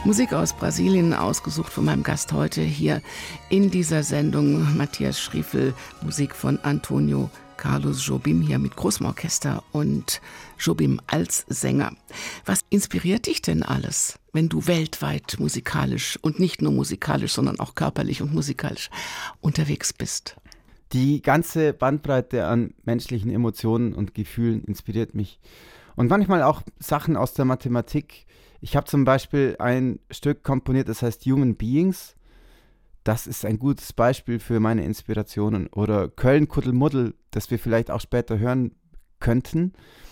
Musik aus Brasilien, ausgesucht von meinem Gast heute hier in dieser Sendung, Matthias Schriefel, Musik von Antonio Carlos Jobim, hier mit großem Orchester und Jobim als Sänger. Was inspiriert dich denn alles, wenn du weltweit musikalisch und nicht nur musikalisch, sondern auch körperlich und musikalisch unterwegs bist? Die ganze Bandbreite an menschlichen Emotionen und Gefühlen inspiriert mich. Und manchmal auch Sachen aus der Mathematik. Ich habe zum Beispiel ein Stück komponiert, das heißt Human Beings. Das ist ein gutes Beispiel für meine Inspirationen. Oder Köln-Kuddelmuddel, das wir vielleicht auch später hören könnten.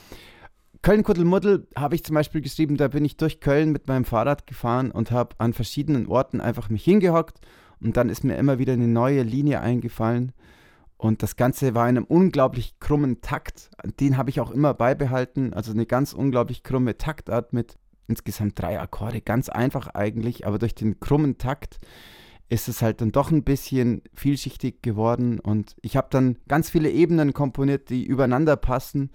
Köln-Kuddelmuddel habe ich zum Beispiel geschrieben, da bin ich durch Köln mit meinem Fahrrad gefahren und habe an verschiedenen Orten einfach mich hingehockt. Und dann ist mir immer wieder eine neue Linie eingefallen. Und das Ganze war in einem unglaublich krummen Takt. Den habe ich auch immer beibehalten. Also eine ganz unglaublich krumme Taktart mit insgesamt 3 Akkorde. Ganz einfach eigentlich, aber durch den krummen Takt ist es halt dann doch ein bisschen vielschichtig geworden. Und ich habe dann ganz viele Ebenen komponiert, die übereinander passen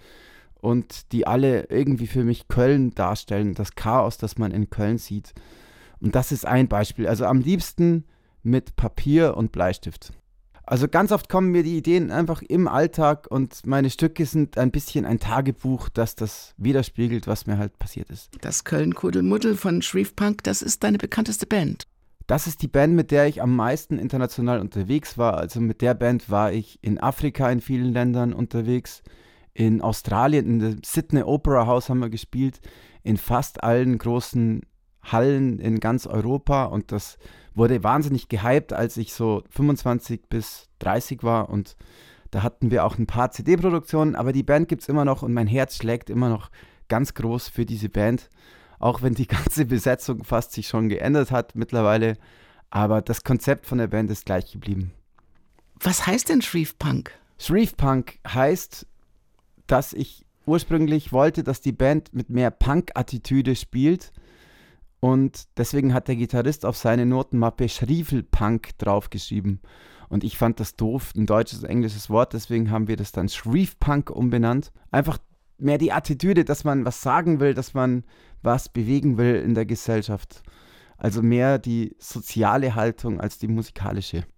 und die alle irgendwie für mich Köln darstellen. Das Chaos, das man in Köln sieht. Und das ist ein Beispiel. Also am liebsten mit Papier und Bleistift. Also ganz oft kommen mir die Ideen einfach im Alltag und meine Stücke sind ein bisschen ein Tagebuch, das widerspiegelt, was mir halt passiert ist. Das Köln-Kuddelmuddel von Shreve Punk, das ist deine bekannteste Band. Das ist die Band, mit der ich am meisten international unterwegs war. Also mit der Band war ich in Afrika in vielen Ländern unterwegs. In Australien, in der Sydney Opera House haben wir gespielt. In fast allen großen Hallen in ganz Europa. Und das wurde wahnsinnig gehypt, als ich so 25 bis 30 war. Und da hatten wir auch ein paar CD-Produktionen. Aber die Band gibt es immer noch und mein Herz schlägt immer noch ganz groß für diese Band. Auch wenn die ganze Besetzung fast sich schon geändert hat mittlerweile. Aber das Konzept von der Band ist gleich geblieben. Was heißt denn Shreve Punk? Shreve Punk heißt, dass ich ursprünglich wollte, dass die Band mit mehr Punk-Attitüde spielt. Und deswegen hat der Gitarrist auf seine Notenmappe Schriefel Punk draufgeschrieben. Und ich fand das doof, ein deutsches, englisches Wort. Deswegen haben wir das dann Shreve Punk umbenannt. Einfach mehr die Attitüde, dass man was sagen will, dass man was bewegen will in der Gesellschaft. Also mehr die soziale Haltung als die musikalische.